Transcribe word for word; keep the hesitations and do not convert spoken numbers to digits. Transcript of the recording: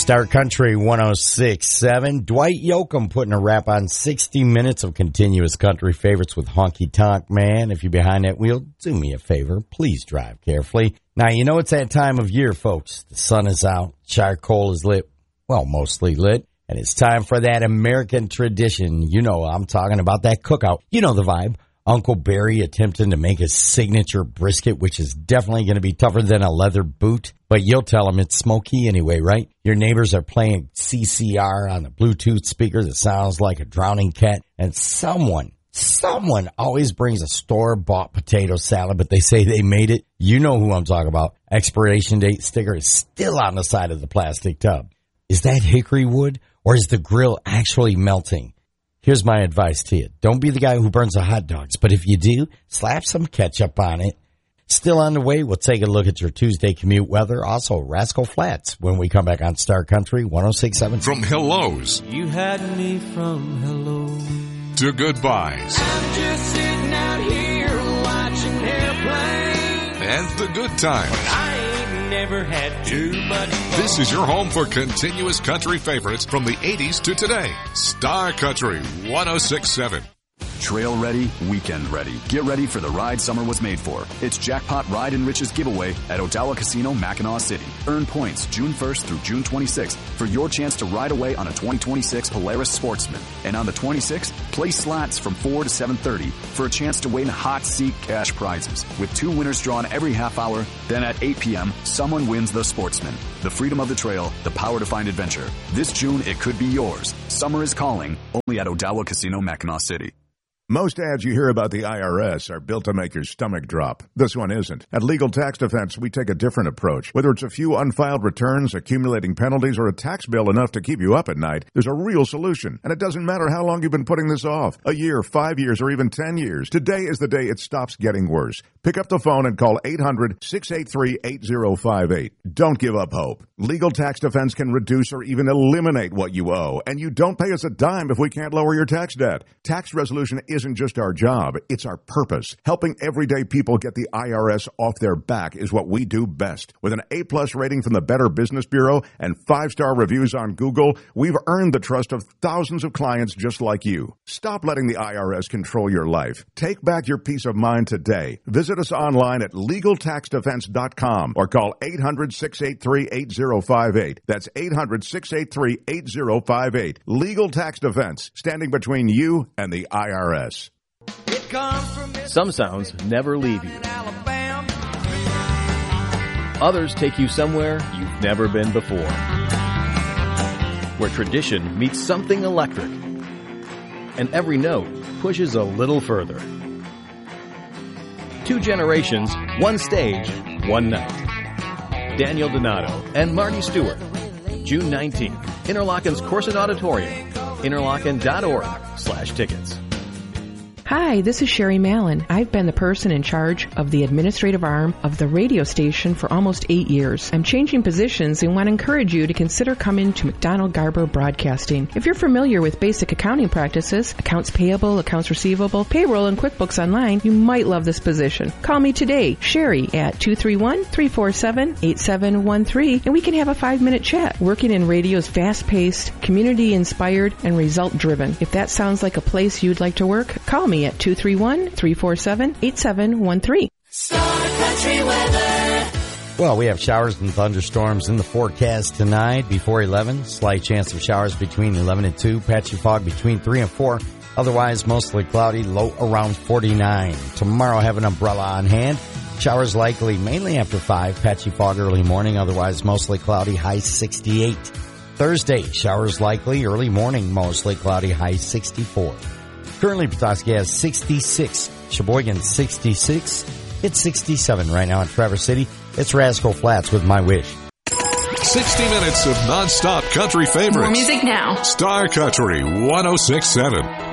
Star Country one oh six point seven. Dwight Yoakam putting a wrap on sixty minutes of continuous country favorites with Honky Tonk Man. If you're behind that wheel, do me a favor. Please drive carefully. Now, you know it's that time of year, folks. The sun is out. Charcoal is lit. Well, mostly lit. And it's time for that American tradition. You know, I'm talking about that cookout. You know the vibe. Uncle Barry attempting to make his signature brisket, which is definitely going to be tougher than a leather boot. But you'll tell him it's smoky anyway, right? Your neighbors are playing C C R on the Bluetooth speaker that sounds like a drowning cat. And someone, someone always brings a store-bought potato salad, but they say they made it. You know who I'm talking about. Expiration date sticker is still on the side of the plastic tub. Is that hickory wood, or is the grill actually melting? Here's my advice to you. Don't be the guy who burns the hot dogs, but if you do, slap some ketchup on it. Still on the way, we'll take a look at your Tuesday commute weather. Also, Rascal Flats when we come back on Star Country one oh six point seven. From hellos. You had me from hello. To goodbyes. I'm just sitting out here watching airplanes. And the good times. I ain't never had too much fun. This is your home for continuous country favorites from the eighties to today. Star Country one oh six point seven. Trail ready, weekend ready. Get ready for the ride summer was made for. It's Jackpot Ride and Riches giveaway at Odawa Casino, Mackinac City. Earn points June first through June twenty-sixth for your chance to ride away on a twenty twenty-six Polaris Sportsman. And on the twenty-sixth, play slots from four to seven thirty for a chance to win hot seat cash prizes. With two winners drawn every half hour, then at eight p.m., someone wins the Sportsman. The freedom of the trail, the power to find adventure. This June, it could be yours. Summer is calling, only at Odawa Casino, Mackinac City. Most ads you hear about the I R S are built to make your stomach drop. This one isn't. At Legal Tax Defense, we take a different approach. Whether it's a few unfiled returns, accumulating penalties, or a tax bill enough to keep you up at night, there's a real solution. And it doesn't matter how long you've been putting this off. A year, five years, or even ten years. Today is the day it stops getting worse. Pick up the phone and call eight hundred, six eight three, eight zero five eight. Don't give up hope. Legal Tax Defense can reduce or even eliminate what you owe. And you don't pay us a dime if we can't lower your tax debt. Tax resolution isn't just our job, it's our purpose. Helping everyday people get the I R S off their back is what we do best. With an A-plus rating from the Better Business Bureau and five-star reviews on Google, we've earned the trust of thousands of clients just like you. Stop letting the I R S control your life. Take back your peace of mind today. Visit us online at legal tax defense dot com or call eight hundred, six eight three, eight zero five eight. That's eight hundred, six eight three, eight zero five eight. Legal Tax Defense, standing between you and the I R S. Some sounds never leave you. Others take you somewhere you've never been before. Where tradition meets something electric. And every note pushes a little further. Two generations, one stage, one night. Daniel Donato and Marty Stewart. June nineteenth. Interlochen's Corson Auditorium. interlochen dot org slash tickets. Hi, this is Sherry Mallon. I've been the person in charge of the administrative arm of the radio station for almost eight years. I'm changing positions and want to encourage you to consider coming to McDonald Garber Broadcasting. If you're familiar with basic accounting practices, accounts payable, accounts receivable, payroll, and QuickBooks Online, you might love this position. Call me today, Sherry, at two three one, three four seven, eight seven one three, and we can have a five-minute chat. Working in radio is fast-paced, community-inspired, and result-driven. If that sounds like a place you'd like to work, call me at two three one, three four seven, eight seven one three. Star Country weather. Well, we have showers and thunderstorms in the forecast tonight before eleven. Slight chance of showers between eleven and two. Patchy fog between three and four. Otherwise, mostly cloudy, low around forty-nine. Tomorrow, have an umbrella on hand. Showers likely mainly after five. Patchy fog early morning. Otherwise, mostly cloudy, high sixty-eight. Thursday, showers likely early morning. Mostly cloudy, high sixty-four. Currently, Petoskey has sixty-six. Sheboygan, sixty-six. It's sixty-seven right now in Traverse City. It's Rascal Flats with My Wish. sixty minutes of non-stop country favorites. More music now. Star Country one oh six point seven.